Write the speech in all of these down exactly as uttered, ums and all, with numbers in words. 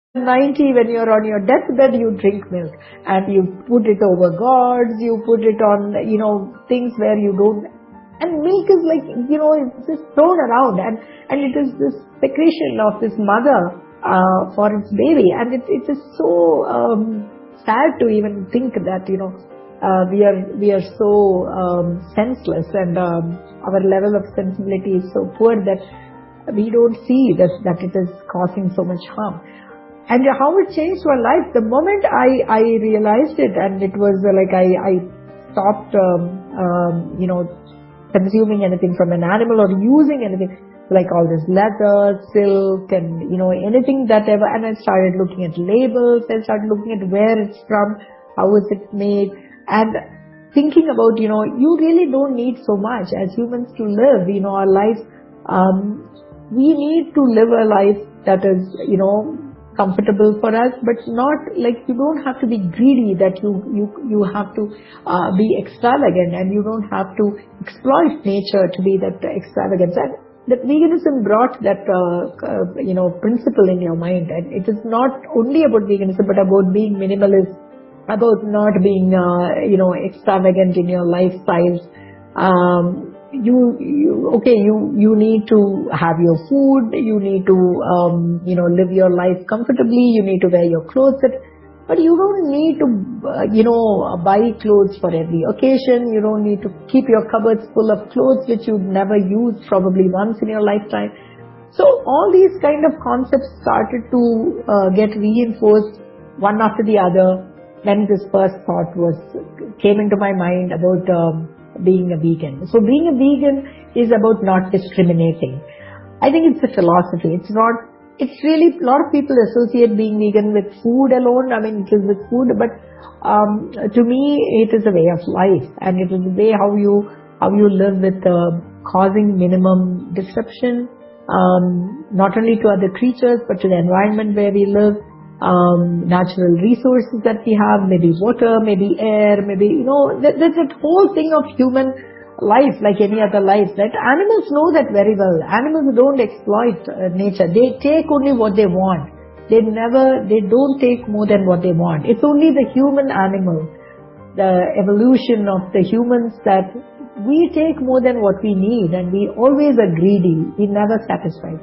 ninety, when you're on your deathbed, you drink milk and you put it over gods, you put it on, you know, things where you don't. And milk is like, you know, it's just thrown around, and, and it is this secretion of this mother uh, for its baby. And it, it is so um, sad to even think that, you know, uh, we are we are so um, senseless, and um, our level of sensibility is so poor that we don't see that, that it is causing so much harm. And how it changed my life, the moment I, I realized it, and it was like I, I stopped, um, um, you know, consuming anything from an animal or using anything like all this leather, silk, and, you know, anything that ever, and I started looking at labels, I started looking at where it's from, how is it made, and thinking about, you know, you really don't need so much as humans to live, you know, our lives, um, we need to live a life that is, you know, comfortable for us, but not like, you don't have to be greedy, that you you you have to uh, be extravagant, and you don't have to exploit nature to be that extravagant. And that veganism brought that uh, uh, you know principle in your mind, and it is not only about veganism but about being minimalist, about not being uh, you know extravagant in your lifestyles. Um, You, you, okay, you, you need to have your food, you need to, um, you know, live your life comfortably, you need to wear your clothes, but you don't need to, uh, you know, buy clothes for every occasion, you don't need to keep your cupboards full of clothes which you've never used probably once in your lifetime. So all these kind of concepts started to uh, get reinforced one after the other when this first thought was, came into my mind about, um, being a vegan. So being a vegan is about not discriminating. I think it's a philosophy. It's not, it's really, a lot of people associate being vegan with food alone. I mean, it is with food, but um, to me, it is a way of life, and it is a way how you, how you live with uh, causing minimum disruption, um, not only to other creatures, but to the environment where we live. Um, natural resources that we have, maybe water, maybe air, maybe, you know, that, that's that whole thing of human life like any other life. That animals know that very well. Animals don't exploit uh, nature. They take only what they want. They never, they don't take more than what they want. It's only the human animal, the evolution of the humans, that we take more than what we need, and we always are greedy. We never satisfied.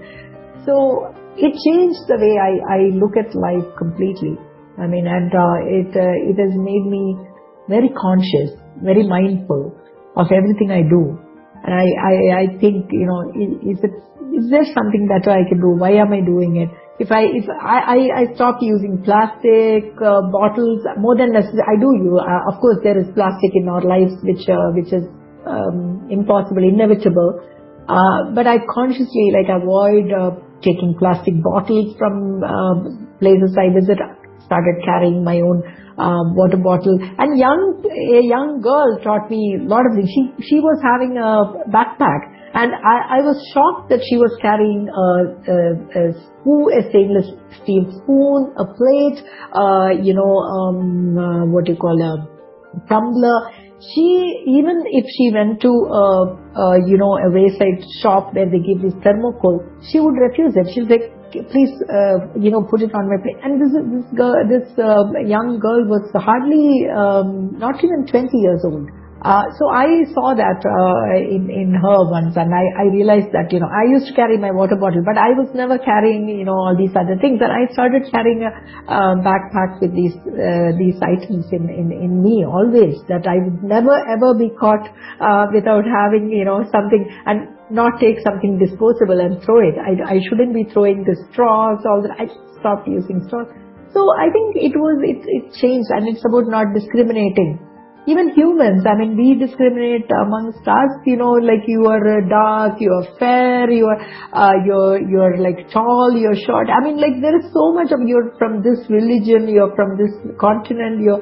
So it changed the way I, I look at life completely. I mean, and uh, it uh, it has made me very conscious, very mindful of everything I do. And I, I, I think, you know, is it, is there something better I can do? Why am I doing it? If I if I, I, I stop using plastic uh, bottles more than necessary, I do use. Uh, of course, there is plastic in our lives, which uh, which is um, impossible, inevitable. Uh, but I consciously like avoid uh, taking plastic bottles from uh, places I visit. Started carrying my own uh, water bottle. And young a young girl taught me a lot of things. She she was having a backpack, and I, I was shocked that she was carrying a, a, a spoon, a stainless steel spoon, a plate, uh, you know, um, uh, what do you call a tumbler. She, even if she went to, uh, uh, you know, a wayside shop where they give this thermocol, she would refuse it. She's like, please, uh, you know, put it on my plate. And this this girl, this uh, young girl was hardly, um, not even twenty years old. Uh, so I saw that uh, in in her once, and I, I realized that, you know, I used to carry my water bottle, but I was never carrying, you know, all these other things. And I started carrying a uh, backpack with these uh, these items in, in in me always, that I would never ever be caught uh, without having, you know, something, and not take something disposable and throw it. I I shouldn't be throwing the straws. All that. I stopped using straws. So I think it was it it changed, and it's about not discriminating. Even humans, I mean, we discriminate amongst us, you know, like you are dark, you are fair, you are, uh, you're, you're like tall, you're short. I mean, like there is so much of, you're from this religion, you're from this continent, you're,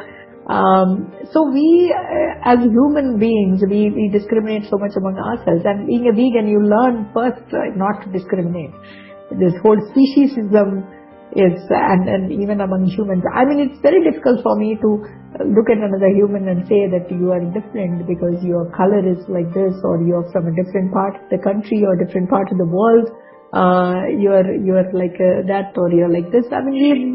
um, so we, uh, as human beings, we, we discriminate so much among ourselves. And being a vegan, you learn first uh, not to discriminate. This whole speciesism is, and, and even among humans. I mean, it's very difficult for me to look at another human and say that you are different because your color is like this, or you're from a different part of the country or different part of the world. Uh, you're, you're like uh, that, or you're like this. I mean, we